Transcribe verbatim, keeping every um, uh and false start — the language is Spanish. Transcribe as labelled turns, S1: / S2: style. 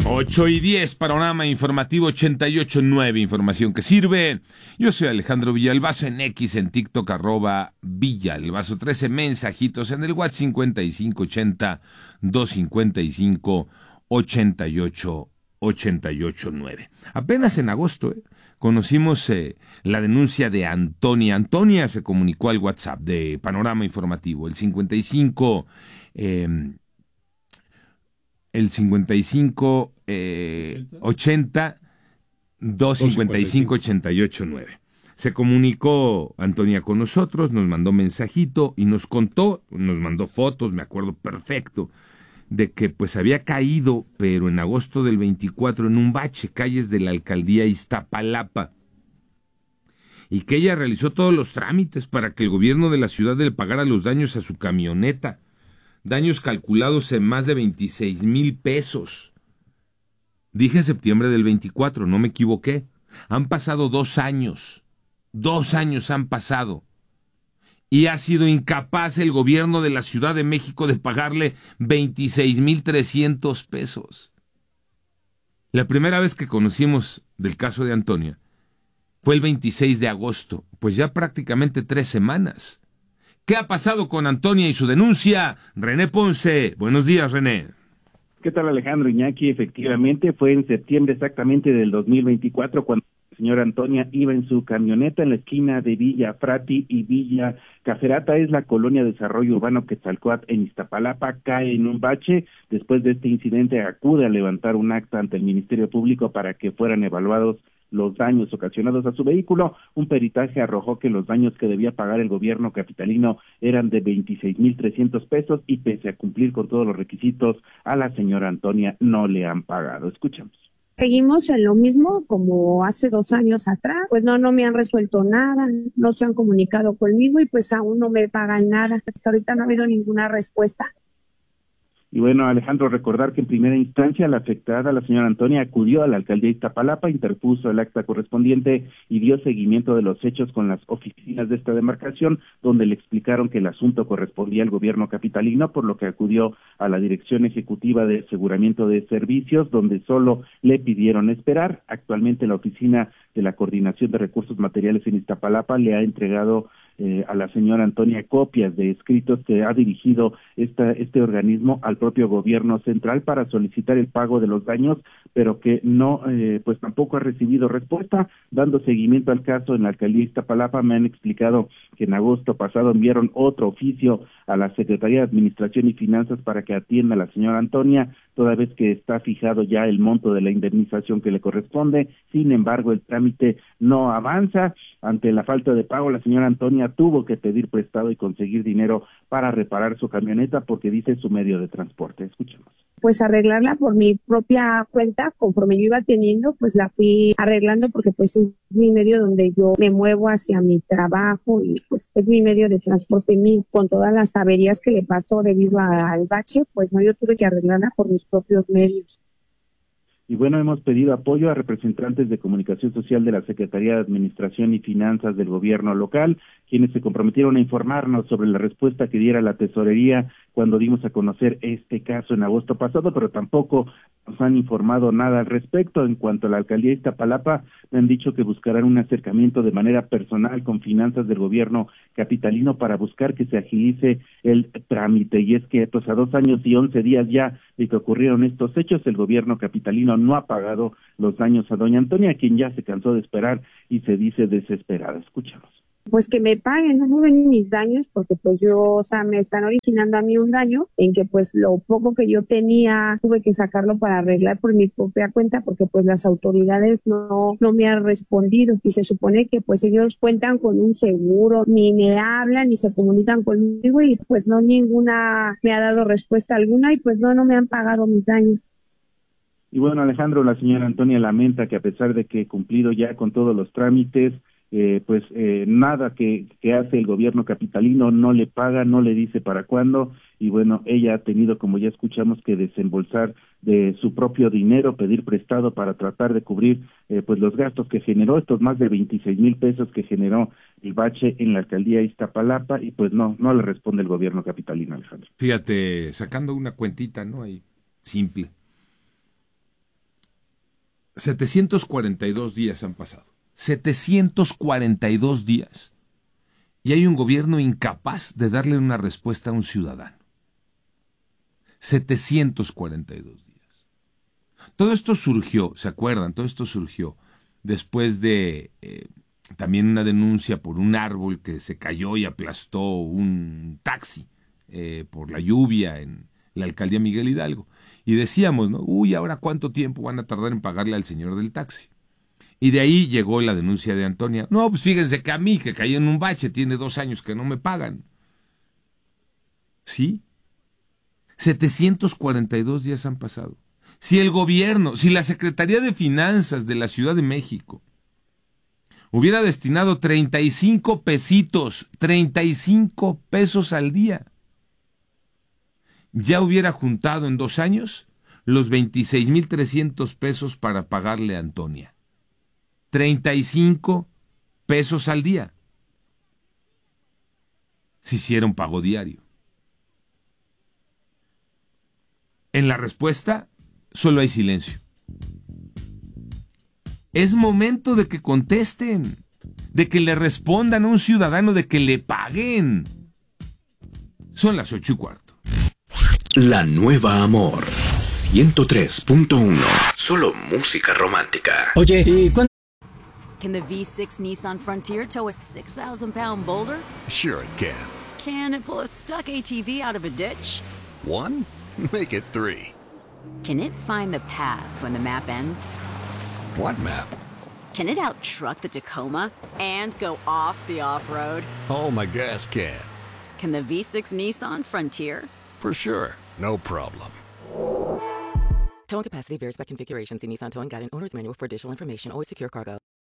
S1: ocho y diez, panorama informativo ochenta y ocho punto nueve, información que sirve. Yo soy Alejandro Villalbazo, en X, en TikTok, arroba Villalbazo trece, mensajitos en el WhatsApp cincuenta y cinco ochenta, doscientos cincuenta y cinco, ochenta y ocho, ochenta y ocho nueve. Apenas en agosto, ¿eh? conocimos eh, la denuncia de Antonia. Antonia se comunicó al WhatsApp de Panorama Informativo, el cincuenta y cinco... Eh, el cincuenta y cinco eh, ochenta, doscientos cincuenta y cinco, ochenta y ocho nueve. Se comunicó Antonia con nosotros, nos mandó mensajito y nos contó, nos mandó fotos, me acuerdo perfecto, de que pues había caído, pero en agosto del veinticuatro, en un bache, calles de la alcaldía Iztapalapa, y que ella realizó todos los trámites para que el gobierno de la ciudad le pagara los daños a su camioneta. Daños calculados en más de veintiséis mil pesos. Dije septiembre del veinticuatro, no me equivoqué. Han pasado dos años. Dos años han pasado. Y ha sido incapaz el gobierno de la Ciudad de México de pagarle veintiséis mil trescientos pesos. La primera vez que conocimos del caso de Antonia fue el veintiséis de agosto, pues ya prácticamente tres semanas. ¿Qué ha pasado con Antonia y su denuncia? René Ponce. Buenos días, René.
S2: ¿Qué tal, Alejandro? Iñaki? Efectivamente, fue en septiembre exactamente del dos mil veinticuatro cuando la señora Antonia iba en su camioneta en la esquina de Villa Frati y Villa Caferata, es la colonia de desarrollo urbano Quetzalcóatl en Iztapalapa, cae en un bache. Después de este incidente acude a levantar un acta ante el Ministerio Público para que fueran evaluados los daños ocasionados a su vehículo. Un peritaje arrojó que los daños que debía pagar el gobierno capitalino eran de veintiséis mil trescientos pesos y pese a cumplir con todos los requisitos, a la señora Antonia no le han pagado. Escuchamos.
S3: Seguimos en lo mismo como hace dos años atrás, pues no, no me han resuelto nada, no se han comunicado conmigo y pues aún no me pagan nada. Hasta ahorita no ha habido ninguna respuesta.
S2: Y bueno, Alejandro, recordar que en primera instancia la afectada, la señora Antonia, acudió a la alcaldía de Iztapalapa, interpuso el acta correspondiente y dio seguimiento de los hechos con las oficinas de esta demarcación, donde le explicaron que el asunto correspondía al gobierno capitalino, por lo que acudió a la Dirección Ejecutiva de Aseguramiento de Servicios, donde solo le pidieron esperar. Actualmente la oficina de la Coordinación de Recursos Materiales en Iztapalapa le ha entregado Eh, a la señora Antonia copias de escritos que ha dirigido esta, este organismo al propio gobierno central para solicitar el pago de los daños, pero que no, eh, pues tampoco ha recibido respuesta. Dando seguimiento al caso en la alcaldía de Iztapalapa, me han explicado que en agosto pasado enviaron otro oficio a la Secretaría de Administración y Finanzas para que atienda a la señora Antonia, toda vez que está fijado ya el monto de la indemnización que le corresponde. Sin embargo, el trámite no avanza. Ante la falta de pago, la señora Antonia tuvo que pedir prestado y conseguir dinero para reparar su camioneta porque dice su medio de transporte. Escuchemos.
S3: Pues arreglarla por mi propia cuenta, conforme yo iba teniendo, pues la fui arreglando porque pues es mi medio donde yo me muevo hacia mi trabajo y pues es mi medio de transporte. Mi, con todas las averías que le pasó debido a, al bache, pues no, yo tuve que arreglarla por mis propios medios.
S2: Y bueno, hemos pedido apoyo a representantes de comunicación social de la Secretaría de Administración y Finanzas del gobierno local, quienes se comprometieron a informarnos sobre la respuesta que diera la tesorería cuando dimos a conocer este caso en agosto pasado, pero tampoco nos han informado nada al respecto. En cuanto a la alcaldía de Iztapalapa, me han dicho que buscarán un acercamiento de manera personal con finanzas del gobierno capitalino para buscar que se agilice el trámite. Y es que pues a dos años y once días ya de que ocurrieron estos hechos, el gobierno capitalino no ha pagado los daños a doña Antonia, quien ya se cansó de esperar y se dice desesperada. Escuchamos.
S3: Pues que me paguen, no ven mis daños, porque pues yo, o sea, me están originando a mí un daño en que pues lo poco que yo tenía tuve que sacarlo para arreglar por mi propia cuenta, porque pues las autoridades no, no me han respondido y se supone que pues ellos cuentan con un seguro, ni me hablan ni se comunican conmigo y pues no ninguna me ha dado respuesta alguna y pues no, no me han pagado mis daños.
S2: Y bueno, Alejandro, la señora Antonia lamenta que a pesar de que cumplido ya con todos los trámites, eh, pues eh, nada que, que hace el gobierno capitalino, no le paga, no le dice para cuándo, y bueno, ella ha tenido, como ya escuchamos, que desembolsar de su propio dinero, pedir prestado para tratar de cubrir eh, pues los gastos que generó, estos más de veintiséis mil pesos que generó el bache en la alcaldía de Iztapalapa, y pues no, no le responde el gobierno capitalino, Alejandro.
S1: Fíjate, sacando una cuentita, ¿no? Ahí, simple. setecientos cuarenta y dos días han pasado. setecientos cuarenta y dos días. Y hay un gobierno incapaz de darle una respuesta a un ciudadano. setecientos cuarenta y dos días. Todo esto surgió, ¿se acuerdan? Todo esto surgió después de eh, también una denuncia por un árbol que se cayó y aplastó un taxi eh, por la lluvia en la alcaldía Miguel Hidalgo. Y decíamos, ¿no? Uy, ¿ahora cuánto tiempo van a tardar en pagarle al señor del taxi? Y de ahí llegó la denuncia de Antonia. No, pues fíjense que a mí, que caí en un bache, tiene dos años que no me pagan. ¿Sí? setecientos cuarenta y dos días han pasado. Si el gobierno, si la Secretaría de Finanzas de la Ciudad de México hubiera destinado treinta y cinco pesitos, treinta y cinco pesos al día, ya hubiera juntado en dos años los veintiséis mil trescientos pesos para pagarle a Antonia. treinta y cinco pesos al día. Si hiciera un pago diario. En la respuesta, solo hay silencio. Es momento de que contesten, de que le respondan a un ciudadano, de que le paguen. Son las ocho y cuarto.
S4: La Nueva Amor, ciento tres punto uno. Solo música romántica.
S5: Oye, ¿y cuánto?
S6: Can the V six Nissan Frontier tow a six thousand pound boulder?
S7: Sure it can.
S6: Can it pull a stuck A T V out of a ditch?
S7: One? Make it three.
S6: Can it find the path when the map ends?
S7: What map?
S6: Can it out-truck the Tacoma and go off the off-road?
S7: Oh, my gas can.
S6: Can the V six Nissan Frontier?
S7: For sure. No problem.
S5: Towing capacity varies by configuration. See Nissan Towing Guide and Owner's Manual for additional information. Always secure cargo.